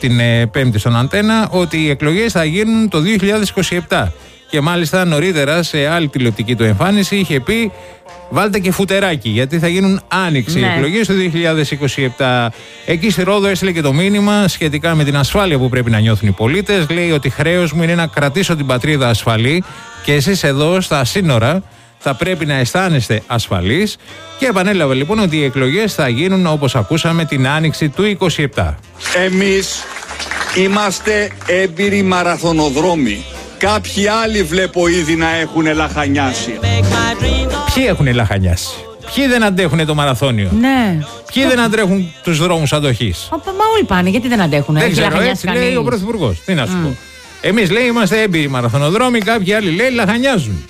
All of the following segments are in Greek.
την Πέμπτη στον Αντένα ότι οι εκλογές θα γίνουν το 2027. Και μάλιστα νωρίτερα σε άλλη τηλεοπτική του εμφάνιση είχε πει: βάλτε και φουτεράκι, γιατί θα γίνουν άνοιξη οι εκλογές το 2027. Εκεί στη Ρόδο έστειλε και το μήνυμα σχετικά με την ασφάλεια που πρέπει να νιώθουν οι πολίτες. Λέει ότι χρέος μου είναι να κρατήσω την πατρίδα ασφαλή και εσείς εδώ στα σύνορα θα πρέπει να αισθάνεστε ασφαλείς. Και επανέλαβε λοιπόν ότι οι εκλογές θα γίνουν, όπως ακούσαμε, την άνοιξη του 27. Εμείς είμαστε έμπειροι μαραθωνοδρόμοι. Κάποιοι άλλοι βλέπω ήδη να έχουν λαχανιάσει. Ποιοι έχουν λαχανιάσει? Ποιοι δεν αντέχουν το μαραθώνιο? Ναι. Ποιοι δεν αντρέχουν τους δρόμους αντοχής? Μα όλοι πάνε, γιατί δεν αντέχουν? Δεν ξέρω, έτσι λέει ο Πρωθυπουργός. Τι να σου πω. Εμείς λέει είμαστε έμπειροι μαραθωνοδρόμοι, κάποιοι άλλοι λέει λαχανιάζουν.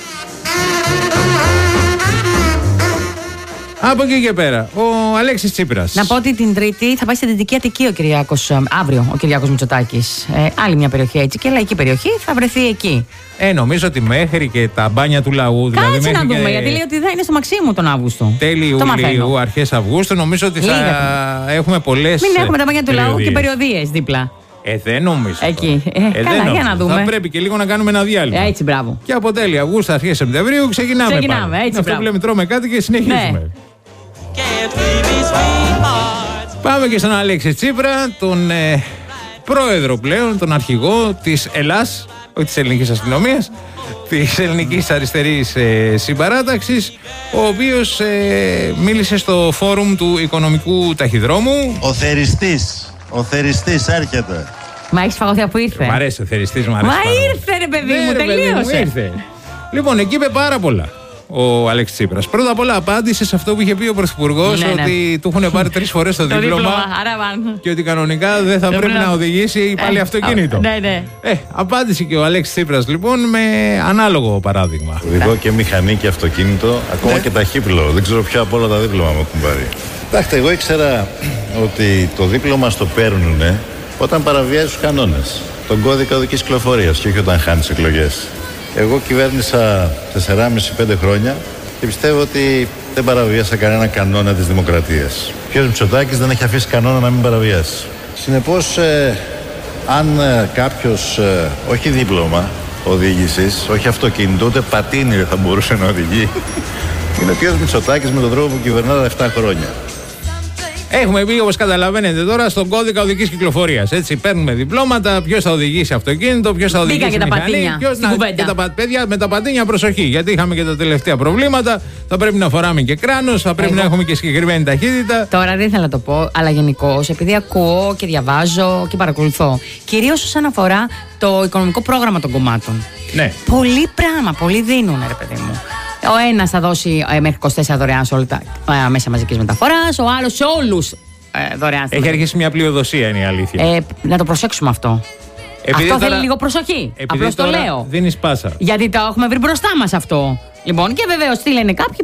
Από εκεί και πέρα, ο Αλέξης Τσίπρας. Να πω ότι την Τρίτη θα πάει στη Δυτική Αττική ο Κυριάκος, αύριο ο Κυριάκος Μητσοτάκης. Άλλη μια περιοχή έτσι και λαϊκή περιοχή θα βρεθεί εκεί. Νομίζω ότι μέχρι και τα μπάνια του λαού. Κάτσε δηλαδή να δούμε, γιατί λέει ότι θα είναι στο Μαξίμου τον Αύγουστο. Τέλη Ιουλίου, αρχές Αυγούστου, νομίζω ότι θα έχουμε πολλές. Μην έχουμε τα μπάνια του λαού και περιοδίες δίπλα. Δεν νομίζω. Εκεί. Καλά, για να δούμε. Θα πρέπει και λίγο να κάνουμε ένα διάλειμμα. Έτσι, μπράβο. Και από τέλη Αυγούστου, αρχές Σεπτεμβρίου ξεκινάμε. Έτσι, αυτό που λέμε, τρώμε κάτι και συνεχίζουμε. Ναι. Πάμε και στον Αλέξη Τσίπρα, τον πρόεδρο πλέον, τον αρχηγό της Ελλάς, όχι της ελληνικής αστυνομίας, της ελληνικής αριστερής συμπαράταξης, ο οποίος μίλησε στο φόρουμ του οικονομικού ταχυδρόμου. Ο θεριστής έρχεται. Μα έχεις φαγωθεί αφού ήρθε? Μ' αρέσει ο θεριστής, μ' αρέσει. Μα ήρθε ρε παιδί μου, τελείωσε. Λοιπόν, εκεί είπε πάρα πολλά ο Αλέξης Τσίπρας. Πρώτα απ' όλα απάντησε σε αυτό που είχε πει ο Πρωθυπουργός, ότι του έχουν πάρει 3 φορές το δίπλωμα και ότι κανονικά δεν θα πρέπει να οδηγήσει πάλι αυτοκίνητο. Ναι. Απάντησε και ο Αλέξης Τσίπρας λοιπόν με ανάλογο παράδειγμα. Οδηγώ και μηχανή και αυτοκίνητο, ακόμα και ταχύπλο. Δεν ξέρω ποια από όλα τα δίπλωμα μου έχουν πάρει. Κοιτάξτε, εγώ ήξερα ότι το δίπλωμα στο παίρνουνε όταν παραβιάζει τους κανόνες, τον κώδικα οδικής κυκλοφορίας και όχι όταν χάνεις εκλογές. Εγώ κυβέρνησα 4,5-5 χρόνια και πιστεύω ότι δεν παραβίασα κανένα κανόνα της δημοκρατίας. Ο κ. Μητσοτάκης δεν έχει αφήσει κανόνα να μην παραβιάσει. Συνεπώς, αν κάποιος, όχι δίπλωμα οδήγησης, όχι αυτοκίνητο, ούτε πατίνι δεν θα μπορούσε να οδηγεί, είναι ο κ. Μητσοτάκης με τον τρόπο που κυβερνά τα 7 χρόνια. Έχουμε πει, όπως καταλαβαίνετε τώρα, στον κώδικα οδικής κυκλοφορίας. Έτσι, παίρνουμε διπλώματα, ποιος θα οδηγήσει αυτοκίνητο, ποιος θα οδηγήσει μηχανή. Και τα παιδιά με τα πατίνια, προσοχή. Γιατί είχαμε και τα τελευταία προβλήματα. Θα πρέπει να φοράμε και κράνος, θα πρέπει να έχουμε και συγκεκριμένη ταχύτητα. Τώρα δεν ήθελα να το πω, αλλά γενικώς, επειδή ακούω και διαβάζω και παρακολουθώ, κυρίως όσον αφορά το οικονομικό πρόγραμμα των κομμάτων. Ναι. Πολύ πράγμα, πολύ δίνουν, ρε παιδί μου. Ο ένας θα δώσει μέχρι 24 δωρεάν σε όλα τα μέσα μαζικής μεταφοράς, ο άλλος σε όλους δωρεάν. Έχει αρχίσει μια πλειοδοσία, είναι η αλήθεια. Να το προσέξουμε αυτό. Αυτό θέλει λίγο προσοχή. Απλώς το λέω. Δίνεις πάσα. Γιατί το έχουμε βρει μπροστά μας αυτό. Λοιπόν, και βεβαίως τι λένε κάποιοι,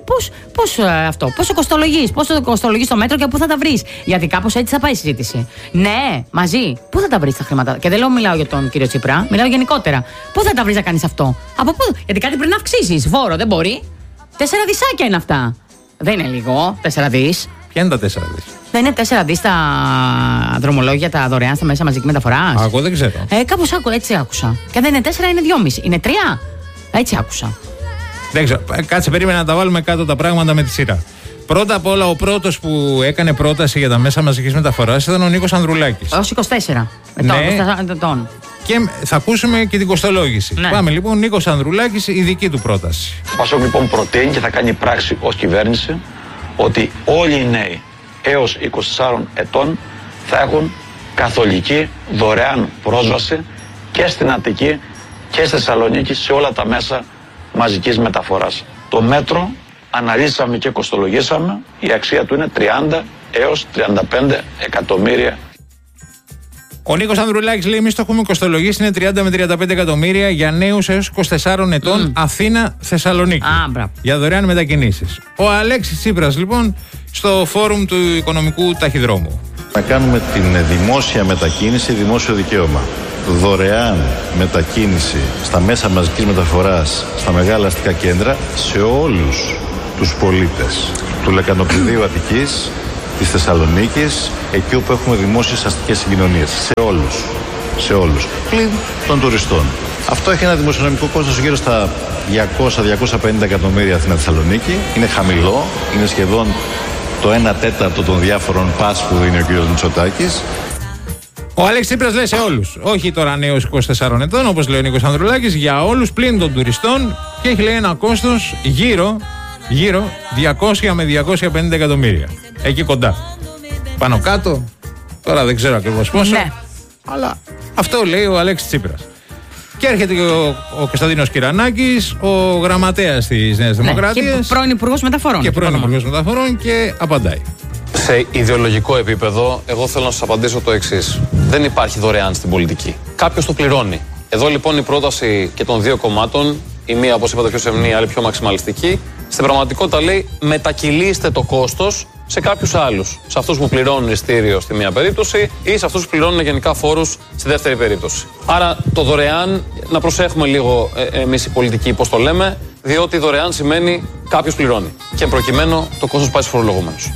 πόσο κοστολογείς το μέτρο και πού θα τα βρεις. Γιατί κάπως έτσι θα πάει η συζήτηση. Ναι, μαζί. Πού θα τα βρεις τα χρήματα? Και δεν μιλάω για τον κύριο Τσίπρα, μιλάω γενικότερα. Πού θα τα βρεις να κάνεις αυτό? Από πού? Γιατί κάτι πρέπει να αυξήσεις. Φόρο δεν μπορεί. 4 δισάκια είναι αυτά. Δεν είναι λίγο, 4 δις. Ποια είναι τα 4 δις? Δεν είναι 4 δις τα δρομολόγια, τα δωρεάν στα μέσα μαζική μεταφοράς? Εγώ δεν ξέρω. Κάπως έτσι άκουσα. Και δεν είναι 4, είναι 2,5. Είναι 3. Έτσι άκουσα. Δεν ξέρω. Κάτσε, περίμενα να τα βάλουμε κάτω τα πράγματα με τη σειρά. Πρώτα απ' όλα, ο πρώτος που έκανε πρόταση για τα μέσα μαζικής μεταφοράς ήταν ο Νίκος Ανδρουλάκης. Ως 24 ετών. Και θα ακούσουμε και την κοστολόγηση. Ναι. Πάμε λοιπόν, Νίκος Ανδρουλάκης, η δική του πρόταση. Ο ΠΑΣΟΚ λοιπόν προτείνει και θα κάνει πράξη ως κυβέρνηση ότι όλοι οι νέοι έως 24 ετών θα έχουν καθολική δωρεάν πρόσβαση και στην Αττική και στη Θεσσαλονίκη σε όλα τα μέσα μαζικής μεταφοράς. Το μέτρο αναλύσαμε και κοστολογήσαμε, η αξία του είναι 30 έως 35 εκατομμύρια. Ο Νίκος Ανδρουλάκης λέει: εμείς το έχουμε κοστολογήσει, είναι 30 με 35 εκατομμύρια για νέους έως 24 ετών, Αθήνα-Θεσσαλονίκη. Για δωρεάν μετακινήσεις. Ο Αλέξης Τσίπρας λοιπόν στο φόρουμ του οικονομικού ταχυδρόμου. Να κάνουμε την δημόσια μετακίνηση δημόσιο δικαίωμα. Δωρεάν μετακίνηση στα μέσα μαζικής μεταφοράς, στα μεγάλα αστικά κέντρα, σε όλους τους πολίτες του Λεκανοπηδίου Αττικής της Θεσσαλονίκης, εκεί όπου έχουμε δημόσιες αστικές συγκοινωνίες. Σε όλους. Πλην των τουριστών. Αυτό έχει ένα δημοσιονομικό κόστος γύρω στα 200-250 εκατομμύρια Αθήνα-Θεσσαλονίκη. Είναι χαμηλό, είναι σχεδόν το 1/4 των διάφορων πας που δίνει ο κ. Μητσοτάκης. Ο Αλέξης Τσίπρας λέει σε όλους. Όχι τώρα νέους 24 ετών, όπως λέει ο Νίκος Ανδρουλάκης, για όλους πλην των τουριστών, και έχει λέει ένα κόστος γύρω 200 με 250 εκατομμύρια. Εκεί κοντά. Πάνω κάτω, τώρα δεν ξέρω ακριβώς πόσο. Ναι. Αλλά αυτό λέει ο Αλέξης Τσίπρας. Και έρχεται και ο Κωνσταντίνος Κυρανάκης, ο γραμματέας της Νέας Δημοκρατίας. Και πρώην Υπουργός Μεταφορών. Και απαντάει. Σε ιδεολογικό επίπεδο, εγώ θέλω να σας απαντήσω το εξής. Δεν υπάρχει δωρεάν στην πολιτική. Κάποιος το πληρώνει. Εδώ λοιπόν η πρόταση και των δύο κομμάτων, η μία όπως είπατε πιο σεμνή, η άλλη πιο μαξιμαλιστική, στην πραγματικότητα λέει μετακυλήστε το κόστος σε κάποιους άλλους. Σε αυτούς που πληρώνουν ειστήριο στη μία περίπτωση ή σε αυτούς που πληρώνουν γενικά φόρους στη δεύτερη περίπτωση. Άρα το δωρεάν, να προσέχουμε λίγο εμείς οι πολιτικοί πώς το λέμε, διότι δωρεάν σημαίνει κάποιος πληρώνει. Και προκειμένου το κόστος πάει στους φορολογούμενους.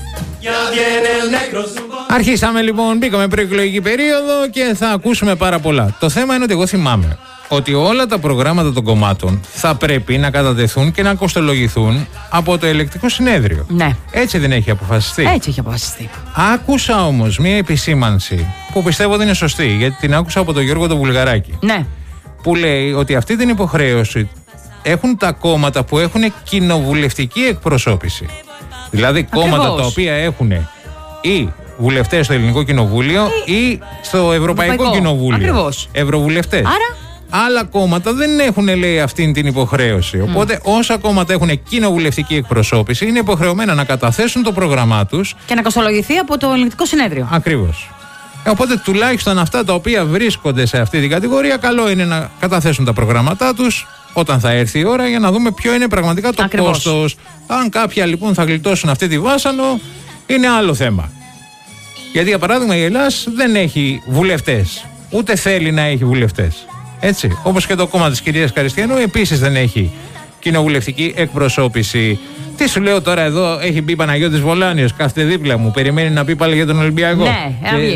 Αρχίσαμε λοιπόν, μπήκαμε προεκλογική περίοδο και θα ακούσουμε πάρα πολλά. Το θέμα είναι ότι εγώ θυμάμαι ότι όλα τα προγράμματα των κομμάτων θα πρέπει να κατατεθούν και να κοστολογηθούν από το ελεκτικό συνέδριο. Ναι. Έτσι δεν έχει αποφασιστεί? Έτσι έχει αποφασιστεί. Άκουσα όμως μια επισήμανση που πιστεύω ότι είναι σωστή, γιατί την άκουσα από τον Γιώργο τον Βουλγαράκη. Ναι. Που λέει ότι αυτή την υποχρέωση έχουν τα κόμματα που έχουν κοινοβουλευτική εκπροσώπηση. Δηλαδή κόμματα τα οποία έχουν ή βουλευτές στο Ελληνικό Κοινοβούλιο ή στο Ευρωπαϊκό Κοινοβούλιο. Ακριβώς. Ευρωβουλευτές. Άρα άλλα κόμματα δεν έχουν, λέει, αυτήν την υποχρέωση. Οπότε όσα κόμματα έχουν κοινοβουλευτική εκπροσώπηση είναι υποχρεωμένα να καταθέσουν το πρόγραμμά τους και να κοστολογηθεί από το Ελεκτικό Συνέδριο. Ακριβώς. Οπότε τουλάχιστον αυτά τα οποία βρίσκονται σε αυτή την κατηγορία, καλό είναι να καταθέσουν τα προγράμματά τους όταν θα έρθει η ώρα, για να δούμε ποιο είναι πραγματικά το κόστος. Αν κάποια λοιπόν θα γλιτώσουν αυτή τη βάσανο, είναι άλλο θέμα. Γιατί για παράδειγμα η Ελλάς δεν έχει βουλευτές, ούτε θέλει να έχει βουλευτές. Έτσι. Όπως και το κόμμα της κυρίας Καριστιανού επίσης δεν έχει κοινοβουλευτική εκπροσώπηση. Τι σου λέω τώρα, εδώ έχει μπει Παναγιώτης Βολάνιος, κάθεται δίπλα μου, περιμένει να πει πάλι για τον Ολυμπιακό. Ναι,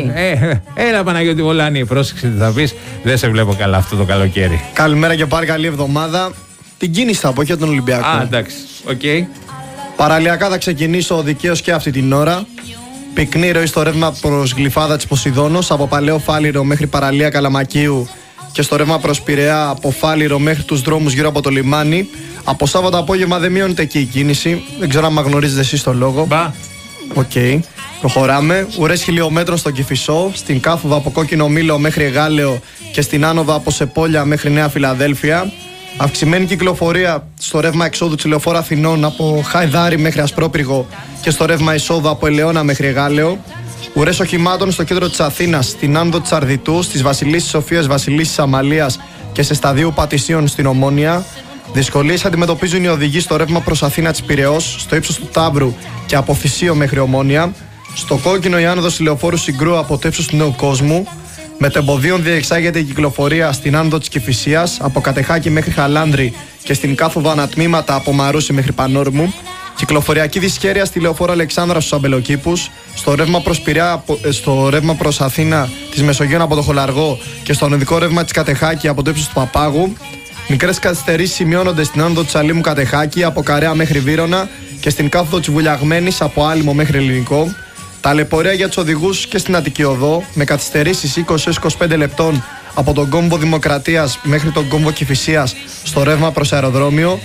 έλα Παναγιώτη Βολάνη, πρόσεξε τι θα πεις. Δεν σε βλέπω καλά αυτό το καλοκαίρι. Καλημέρα και πάλι καλή εβδομάδα. Την κίνηση θα πω για τον Ολυμπιακό. Α, εντάξει, οκ. Παραλιακά θα ξεκινήσω δικαίως και αυτή την ώρα. Πυκνή ροή στο ρεύμα προς Γλυφάδα της Ποσειδώνος, από Παλαιό Φάληρο μέχρι παραλία Καλαμακίου, και στο ρεύμα προς Πειραιά από Φάληρο μέχρι τους δρόμους γύρω από το λιμάνι. Από Σάββατο απόγευμα δεν μειώνεται εκεί η κίνηση. Δεν ξέρω αν γνωρίζετε εσείς το λόγο. Μπα. Οκ. Προχωράμε. Ουρές χιλιόμετρων στον Κηφισό, στην Κάφοβα από Κόκκινο Μήλο μέχρι Εγάλεο και στην Άνοβα από Σεπόλια μέχρι Νέα Φιλαδέλφια. Αυξημένη κυκλοφορία στο ρεύμα εξόδου της Λεωφόρου Αθηνών από Χαϊδάρι μέχρι Ασπρόπυργο και στο ρεύμα εισόδου από Ελαιώνα μέχρι Εγάλεο. Ουρές οχημάτων στο κέντρο της Αθήνας, στην Άνδο της Αρδιτού, στις Βασιλίσσης Σοφίας, Βασιλίσσης Αμαλίας και σε σταδίου Πατησίων στην Ομόνια. Δυσκολίες αντιμετωπίζουν οι οδηγοί στο ρεύμα προς Αθήνα της Πειραιώς, στο ύψος του Ταύρου και από Θησίο μέχρι Ομόνια. Στο κόκκινο η άνοδος Λεωφόρου Συγκρού από το ύψος του Νέου Κόσμου. Μετεμποδίων διεξάγεται η κυκλοφορία στην άνοδο της Κηφισίας, από Κατεχάκη μέχρι Χαλάνδρη και στην Κάθοβα ανατμήματα από Μαρούσι μέχρι Πανόρμου. Κυκλοφοριακή δυσχέρεια στη Λεωφόρο Αλεξάνδρα στους Αμπελοκήπους, στο ρεύμα προς Πειραιά, στο ρεύμα προς Αθήνα της Μεσογείου από το Χολαργό και στο οδικό ρεύμα της Κατεχάκη από το ύψος του Παπάγου. Μικρές καθυστερήσεις σημειώνονται στην άνοδο της Αλήμου Κατεχάκη από Καρέα μέχρι Βύρωνα και στην κάθοδο της Βουλιαγμένης από Άλυμο μέχρι Ελληνικό. Ταλαιπωρία για τους οδηγούς και στην Αττική Οδό, με καθυστερήσεις 20-25 λεπτών από τον κόμβο Δημοκρατίας μέχρι τον κόμβο Κηφισίας στο ρεύμα προς αεροδρόμιο,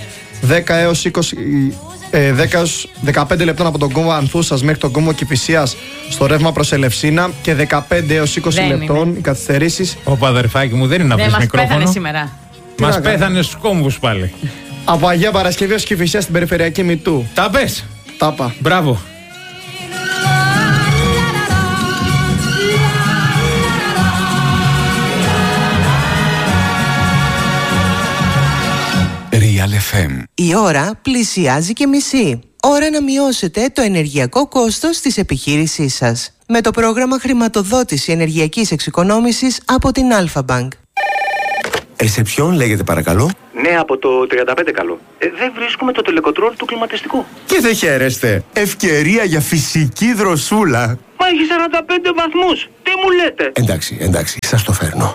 10-15 λεπτών από τον κόμβο Ανθούσας μέχρι τον κόμβο Κηφισίας στο ρεύμα προς Ελευσίνα και 15-20 λεπτών οι καθυστερήσεις. Ωπα, αδερφάκι μου, δεν είναι να πεις μικρόφωνο. Μας πέθανε σήμερα. Μας πέθανε στους κόμβους πάλι. Από Αγία Παρασκευή ως Κηφισία στην περιφερειακή Μητού. Τα πες. Τάπα. Μπράβο. Η ώρα πλησιάζει και μισή. Ώρα να μειώσετε το ενεργειακό κόστος της επιχείρησής σας με το πρόγραμμα χρηματοδότηση ενεργειακής εξοικονόμησης από την Alpha Bank. Ρεσεψιόν λέγεται παρακαλώ. Ναι, από το 35 καλό. Δεν βρίσκουμε το τελεκοτρόλ του κλιματιστικού. Και δεν χαίρεστε. Ευκαιρία για φυσική δροσούλα. Μα έχει 45 βαθμούς. Τι μου λέτε? Εντάξει, σας το φέρνω.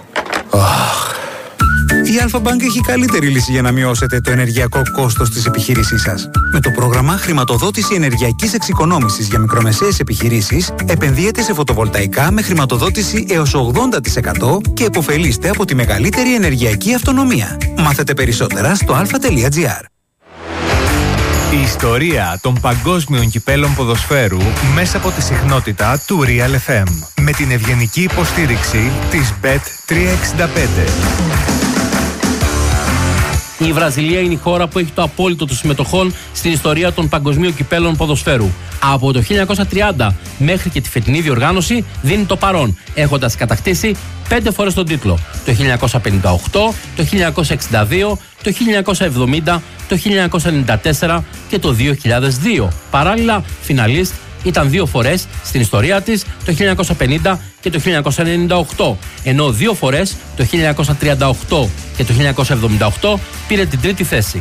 Η Alpha Bank έχει καλύτερη λύση για να μειώσετε το ενεργειακό κόστος της επιχείρησής σας. Με το πρόγραμμα Χρηματοδότηση Ενεργειακής Εξοικονόμησης για μικρομεσαίες επιχειρήσεις, επενδύετε σε φωτοβολταϊκά με χρηματοδότηση έως 80% και επωφελείστε από τη μεγαλύτερη ενεργειακή αυτονομία. Μάθετε περισσότερα στο alpha.gr. Η ιστορία των παγκόσμιων κυπέλων ποδοσφαίρου μέσα από τη συχνότητα του Real FM. Με την ευγενική υποστήριξη της Bet365. Η Βραζιλία είναι η χώρα που έχει το απόλυτο των συμμετοχών στην ιστορία των παγκοσμίων κυπέλων ποδοσφαίρου. Από το 1930 μέχρι και τη φετινή διοργάνωση δίνει το παρόν, έχοντας κατακτήσει 5 φορές τον τίτλο. Το 1958, το 1962, το 1970, το 1994 και το 2002. Παράλληλα, φιναλίστ ήταν 2 φορές στην ιστορία της, το 1950 και το 1998, ενώ 2 φορές, το 1938 και το 1978, πήρε την 3η θέση.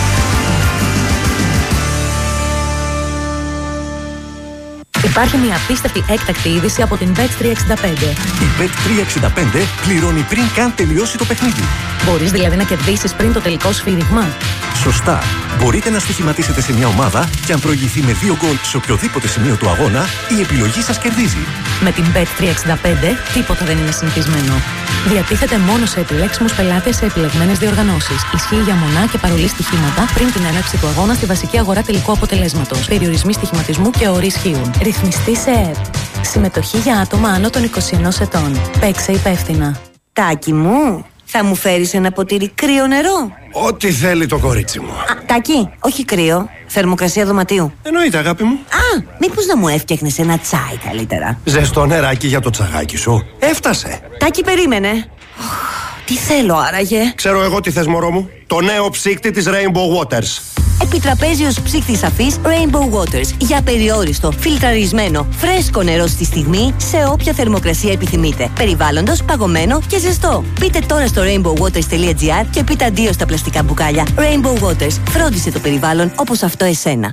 Υπάρχει μια απίστευτη έκτακτη είδηση από την Bet365. Η Bet365 πληρώνει πριν καν τελειώσει το παιχνίδι. Μπορείς δηλαδή να κερδίσεις πριν το τελικό σφύριγμα. Σωστά. Μπορείτε να στοιχηματίσετε σε μια ομάδα και αν προηγηθεί με 2 γκολ σε οποιοδήποτε σημείο του αγώνα, η επιλογή σας κερδίζει. Με την Bet365 τίποτα δεν είναι συνηθισμένο. Διατίθεται μόνο σε επιλέξιμους πελάτες σε επιλεγμένες διοργανώσεις. Ισχύει για μονά και παρολί στοιχήματα πριν την έναρξη του αγώνα στη βασική αγορά τελικού αποτελέσματος. Περιορισμοί στοιχηματισμού και όροι ισχύουν. Ρυθμιστή σε ΕΕΠ. Συμμετοχή για άτομα άνω των 21 ετών. Παίξε υπεύθυνα. Τάκη μου, θα μου φέρεις ένα ποτήρι κρύο νερό? Ό,τι θέλει το κορίτσι μου. Τάκη, όχι κρύο. Θερμοκρασία δωματίου. Εννοείται, αγάπη μου. Μήπως να μου έφτιαχνες ένα τσάι καλύτερα? Ζεστό νεράκι για το τσαγάκι σου. Έφτασε. Τάκη, περίμενε. Τι θέλω άραγε? Ξέρω εγώ τι θες, μωρό μου. Το νέο ψύκτη της Rainbow Waters. Επιτραπέζιος ψύκτης αφής Rainbow Waters. Για περιόριστο, φιλτραρισμένο, φρέσκο νερό στη στιγμή, σε όποια θερμοκρασία επιθυμείτε. Περιβάλλοντος, παγωμένο και ζεστό. Μπείτε τώρα στο rainbowwaters.gr και πείτε αντίο στα πλαστικά μπουκάλια. Rainbow Waters. Φρόντισε το περιβάλλον όπως αυτό εσένα.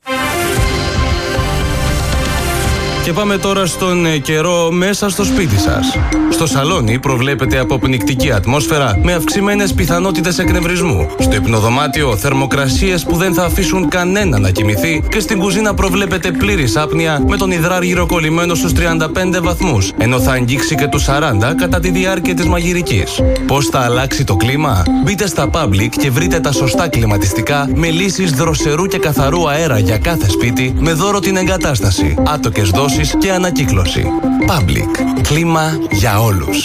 Και πάμε τώρα στον καιρό μέσα στο σπίτι σας. Στο σαλόνι προβλέπεται αποπνικτική ατμόσφαιρα με αυξημένες πιθανότητες εκνευρισμού. Στο υπνοδωμάτιο θερμοκρασίες που δεν θα αφήσουν κανένα να κοιμηθεί και στην κουζίνα προβλέπεται πλήρης άπνοια με τον υδράργυρο κολλημένο στους 35 βαθμούς, ενώ θα αγγίξει και τους 40 κατά τη διάρκεια της μαγειρικής. Πώς θα αλλάξει το κλίμα? Μπείτε στα Public και βρείτε τα σωστά κλιματιστικά με λύσεις δροσερού και καθαρού αέρα για κάθε σπίτι με δώρο την εγκατάσταση, άτοκες δόσεις και ανακύκλωση. Public. Κλίμα για όλους.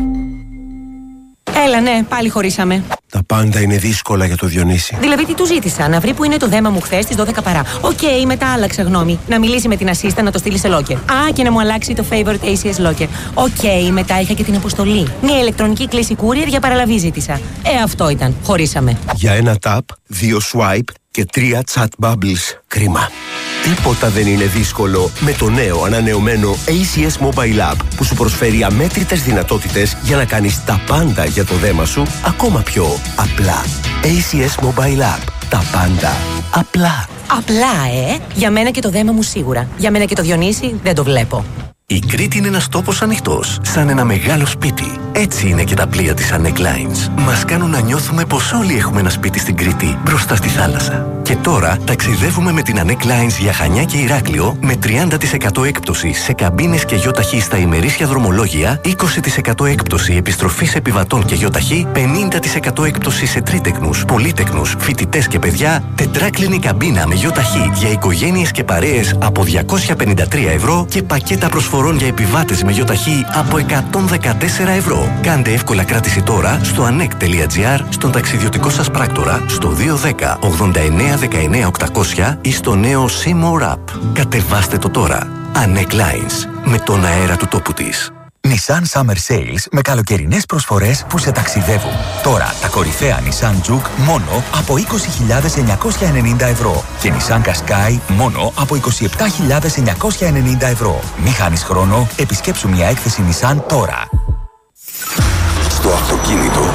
Έλα, ναι, πάλι χωρίσαμε. Τα πάντα είναι δύσκολα για το Διονύση. Δηλαδή, τι του ζήτησα, να βρει που είναι το δέμα μου χθες στις 12 παρά. Οκ, μετά άλλαξε γνώμη. Να μιλήσει με την assistant να το στείλει σε locker. Και να μου αλλάξει το favorite ACS locker. Οκ, μετά είχα και την αποστολή. Μια ηλεκτρονική κλήση courier για παραλαβή ζήτησα. Αυτό ήταν. Χωρίσαμε. Για ένα tap, 2 swipe και 3 chat bubbles. Κρίμα. Τίποτα δεν είναι δύσκολο με το νέο ανανεωμένο ACS Mobile App που σου προσφέρει αμέτρητες δυνατότητες για να κάνεις τα πάντα για το δέμα σου ακόμα πιο απλά. ACS Mobile App. Τα πάντα απλά. Απλά, Για μένα και το δέμα μου σίγουρα. Για μένα και το Διονύση δεν το βλέπω. Η Κρήτη είναι ένας τόπος ανοιχτός, σαν ένα μεγάλο σπίτι. Έτσι είναι και τα πλοία της Anek Lines. Μας κάνουν να νιώθουμε πως όλοι έχουμε ένα σπίτι στην Κρήτη, μπροστά στη θάλασσα. Και τώρα ταξιδεύουμε με την Anek Lines για Χανιά και Ηράκλειο με 30% έκπτωση σε καμπίνες και γιοταχή στα ημερήσια δρομολόγια, 20% έκπτωση επιστροφής επιβατών και γιοταχή, 50% έκπτωση σε τρίτεκνους, πολύτεκνους, φοιτητές και παιδιά, τετράκλινη καμπίνα με γιοταχή για οικογένειες και παρέες από 253 ευρώ και πακέτα προσφορών για επιβάτες με γιοταχή από 114 ευρώ. Κάντε εύκολα κράτηση τώρα στο anek.gr, στον ταξιδιωτικό σας πράκτορα, στο 210 89 19 800 ή στο νέο Seymour App. Κατεβάστε το τώρα. Anek Lines. Με τον αέρα του τόπου της. Nissan Summer Sales με καλοκαιρινές προσφορές που σε ταξιδεύουν. Τώρα τα κορυφαία Nissan Juke μόνο από 20.990 ευρώ και Nissan Qashqai μόνο από 27.990 ευρώ. Μη χάνεις χρόνο, επισκέψου μια έκθεση Nissan τώρα. Στο αυτοκίνητο, στους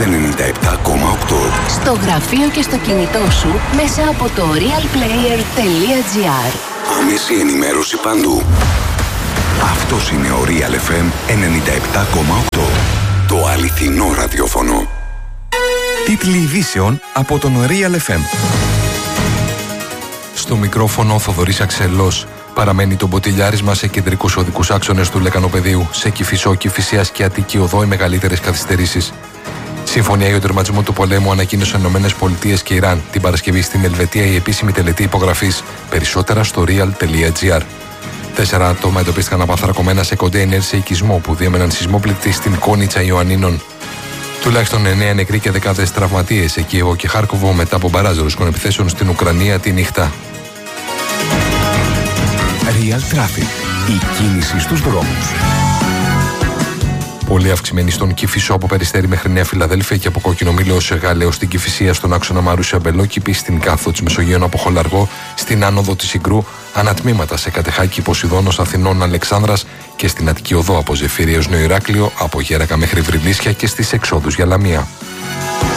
97,8. Στο γραφείο και στο κινητό σου μέσα από το realplayer.gr. Άμεση ενημέρωση παντού. Αυτός είναι ο Real FM 97,8. Το αληθινό ραδιόφωνο. Τίτλοι ειδήσεων από τον Real FM. Στο μικρόφωνο ο Θοδωρής Αξελός. Παραμένει το μποτιλιάρισμα σε κεντρικούς οδικούς άξονες του Λεκανοπεδίου. Σε Κηφισό, Κηφισίας και Αττική Οδό οι μεγαλύτερες καθυστερήσεις. Συμφωνία για τον τερματισμό του πολέμου ανακοίνωσαν ΗΠΑ και Ιράν. Την Παρασκευή στην Ελβετία η επίσημη τελετή υπογραφής. Περισσότερα στο real.gr. 4 άτομα εντοπίστηκαν απανθρακωμένα σε κοντέινερ σε οικισμό που διέμεναν σεισμόπληκτη στην Κόνιτσα Ιωαννίνων. Τουλάχιστον 9 νεκροί και δεκάδες τραυματίες σε Κίεβο και Χάρκοβο μετά από μπαράζ ρωσικών επιθέσεων στην Ουκρανία τη νύχτα. Real Traffic. Η κίνηση στους δρόμους. Πολύ αυξημένη στον Κηφισό από Περιστέρι μέχρι Νέα Φιλαδέλφια και από Κόκκινο Μήλο ως Γάλεο στην Κηφισία, στον άξονα Μαρούσια Μπελόκηπη, στην Κάθο της Μεσογείων από Χολαργό, στην άνοδο της Συγκρού, ανατμήματα σε Κατεχάκη Ποσειδώνος Αθηνών Αλεξάνδρας και στην Αττική Οδό από Ζεφύρι έως Νέο Ηράκλειο, από Γέρακα μέχρι Βρυλίσια και στις εξόδους για Λαμία.